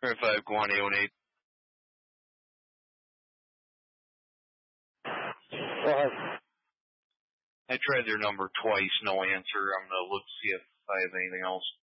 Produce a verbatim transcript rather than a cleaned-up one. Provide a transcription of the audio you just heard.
Or five, go on, eight one eight. Go ahead. I tried their number twice, no answer. I'm going to look to see if I have anything else.